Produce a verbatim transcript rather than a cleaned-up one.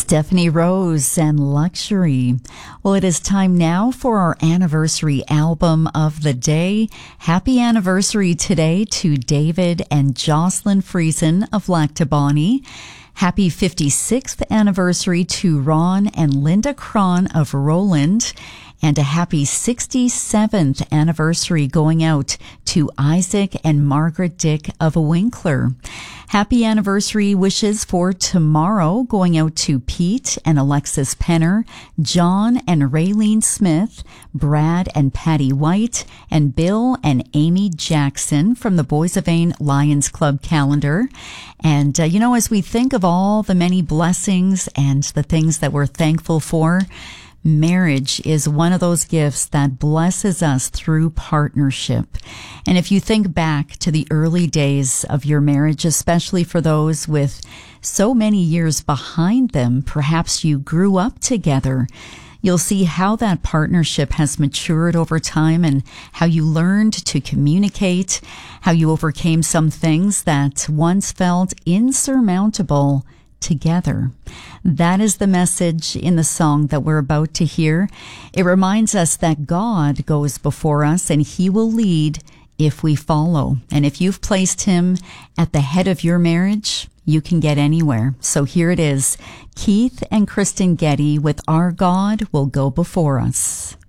Stephanie Rose and Luxury. Well, it is time now for our anniversary album of the day. Happy anniversary today to David and Jocelyn Friesen of Lactabani. Happy fifty-sixth anniversary to Ron and Linda Cron of Roland. And a happy sixty-seventh anniversary going out to Isaac and Margaret Dick of Winkler. Happy anniversary wishes for tomorrow going out to Pete and Alexis Penner, John and Raylene Smith, Brad and Patty White, and Bill and Amy Jackson from the Boys of Ain Lions Club calendar. And, uh, you know, as we think of all the many blessings and the things that we're thankful for, marriage is one of those gifts that blesses us through partnership. And if you think back to the early days of your marriage, especially for those with so many years behind them, perhaps you grew up together, you'll see how that partnership has matured over time and how you learned to communicate, how you overcame some things that once felt insurmountable together. That is the message in the song that we're about to hear. It reminds us that God goes before us and He will lead if we follow. And if you've placed Him at the head of your marriage, you can get anywhere. So here it is, Keith and Kristen Getty with Our God Will Go Before Us.